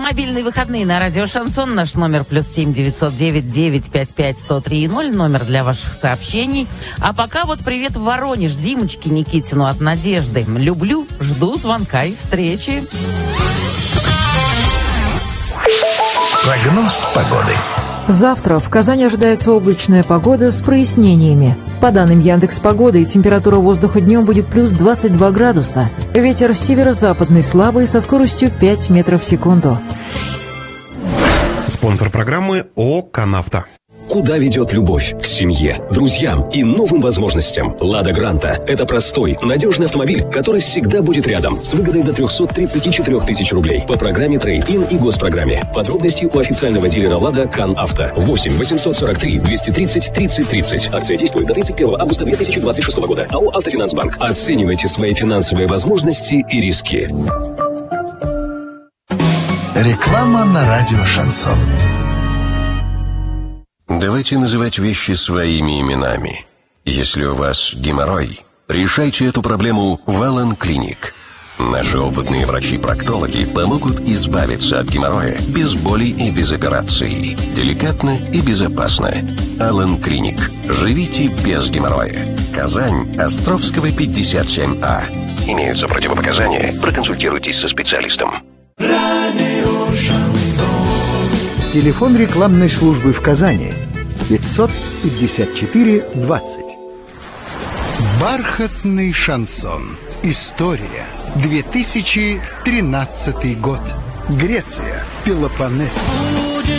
Мобильные выходные на радио «Шансон». Наш номер +7 909 955 103 0. Номер для ваших сообщений. А пока вот привет в Воронеж Димочке Никитину от Надежды. Люблю, жду звонка и встречи. Прогноз погоды. Завтра в Казани ожидается облачная погода с прояснениями. По данным Яндекс.Погоды, температура воздуха днем будет плюс 22 градуса. Ветер северо-западный слабый со скоростью 5 метров в секунду. Спонсор программы ООО «Канавто». Куда ведет любовь? К семье, друзьям и новым возможностям. «Лада Гранта» — это простой, надежный автомобиль, который всегда будет рядом, с выгодой до 334 тысяч рублей по программе «Трейд-ин» и госпрограмме. Подробности у официального дилера «Лада» «Канавто». 8 843 230 30 30. Акция действует до 31 августа 2026 года. АО «Автофинансбанк». Оценивайте свои финансовые возможности и риски. Реклама на радио «Шансон». Давайте называть вещи своими именами. Если у вас геморрой, решайте эту проблему в Аллен Клиник. Наши опытные врачи-проктологи помогут избавиться от геморроя без боли и без операций. Деликатно и безопасно. Аллен Клиник. Живите без геморроя. Казань, Островского, 57А. Имеются противопоказания. Проконсультируйтесь со специалистом. Радио «Шансон». Телефон рекламной службы в Казани 554 20. Бархатный шансон. История. 2013 год. Греция. Пелопоннес.